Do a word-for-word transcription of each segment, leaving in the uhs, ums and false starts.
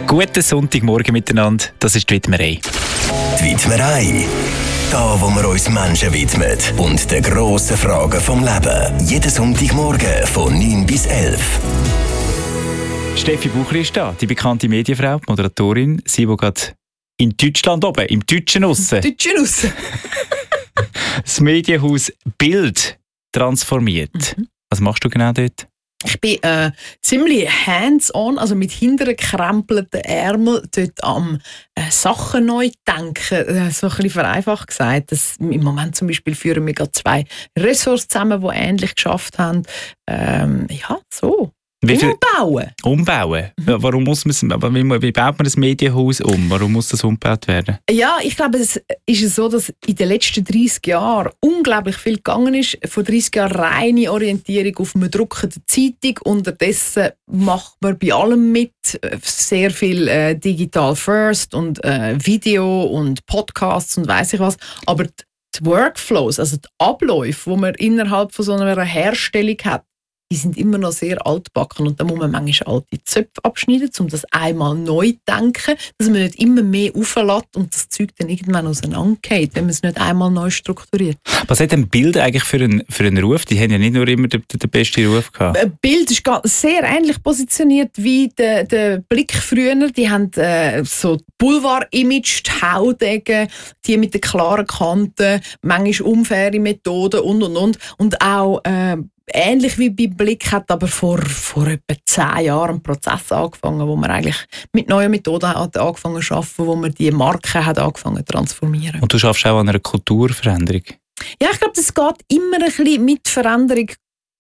Guten Sonntagmorgen miteinander, das ist die Widmerei. Die Widmerei. Da, wo wir uns Menschen widmen und den grossen Fragen vom Leben. Jeden Sonntagmorgen von neun bis elf. Steffi Buchli ist da, die bekannte Medienfrau, die Moderatorin. Sie, die gerade in Deutschland oben, im Deutschen aussen, Deutschen aussen. das Medienhaus Bild transformiert. Mhm. Was machst du genau dort? Ich bin äh, ziemlich hands-on, also mit hintergekrempelten Ärmeln dort am äh, Sachen neu denken. Äh, so ein bisschen vereinfacht gesagt. Das, im Moment zum Beispiel führen wir gerade zwei Ressorts zusammen, die ähnlich geschafft haben. Ähm, ja, so. Wie viel? Umbauen. Umbauen? Mhm. Warum muss man, wie, wie baut man das Medienhaus um? Warum muss das umgebaut werden? Ja, ich glaube, es ist so, dass in den letzten dreissig Jahren unglaublich viel gegangen ist. Vor dreissig Jahren reine Orientierung auf eine druckende Zeitung. Unterdessen macht man bei allem mit. Sehr viel äh, Digital First und äh, Video und Podcasts und weiss ich was. Aber die Workflows, also die Abläufe, die man innerhalb von so einer Herstellung hat, die sind immer noch sehr altbacken und da muss man manchmal alte Zöpfe abschneiden, um das einmal neu zu denken, dass man nicht immer mehr auflässt und das Zeug dann irgendwann auseinandergeht, wenn man es nicht einmal neu strukturiert. Was hat denn Bild eigentlich für einen, für einen Ruf? Die haben ja nicht nur immer den, den besten Ruf gehabt. Bild ist sehr ähnlich positioniert wie der, der Blick früher. Die haben äh, so Boulevard-Image, die Haudegen, die mit den klaren Kanten, manchmal unfaire Methoden und und und. Und auch äh, ähnlich wie bei Blick hat aber vor, vor etwa zehn Jahren ein Prozess angefangen, wo man eigentlich mit neuen Methoden hat angefangen zu arbeiten, wo man die Marke hat angefangen zu transformieren. Und du schaffst auch an einer Kulturveränderung? Ja, ich glaube, das geht immer ein bisschen mit Veränderung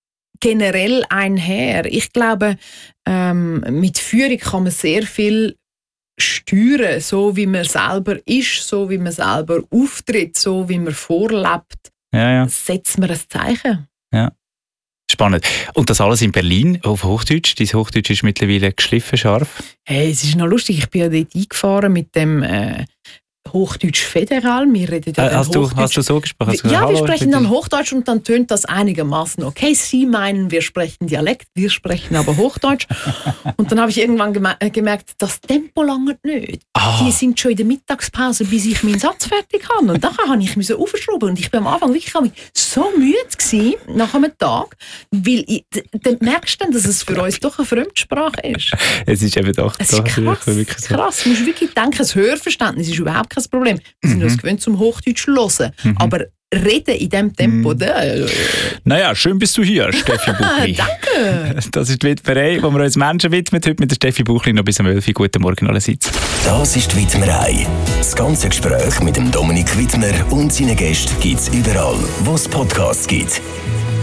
generell einher. Ich glaube, ähm, mit Führung kann man sehr viel steuern, so wie man selber ist, so wie man selber auftritt, so wie man vorlebt. Ja, ja. Setzt man ein Zeichen. Ja. Spannend. Und das alles in Berlin auf Hochdeutsch? Dein Hochdeutsch ist mittlerweile geschliffen scharf. Hey, es ist noch lustig. Ich bin ja dort eingefahren mit dem äh, Hochdeutsch Federal. Wir reden ja äh, hast, du, hast du so gesprochen? Hast du ja, gesagt, wir sprechen dann Hochdeutsch und dann tönt das einigermaßen okay. Sie meinen, wir sprechen Dialekt, wir sprechen aber Hochdeutsch. Und dann habe ich irgendwann geme- gemerkt, das Tempo langt nicht. Ah. Die sind schon in der Mittagspause, bis ich meinen Satz fertig habe. Und nachher habe ich mich so aufgeschrauben. Und ich bin am Anfang wirklich so müde gewesen, nach einem Tag, weil ich, dann merkst du dann, dass es für uns doch eine Fremdsprache ist. Es ist eben doch, es doch ist krass, wirklich so. krass. Du musst wirklich denken, das Hörverständnis ist überhaupt kein Problem. Wir sind Mhm. uns gewöhnt zum Hochdeutsch zu hören. Mhm. Aber reden in diesem Tempo, Mhm. da. Naja, schön bist du hier, Steffi Buchli. Danke. Das ist die Widmerei, wo wir uns Menschen widmen. Heute mit der Steffi Buchli noch bis um elf Uhr. Guten Morgen allerseits. Das ist die Widmerei. Das ganze Gespräch mit dem Dominik Widmer und seinen Gästen gibt es überall, wo es Podcasts gibt.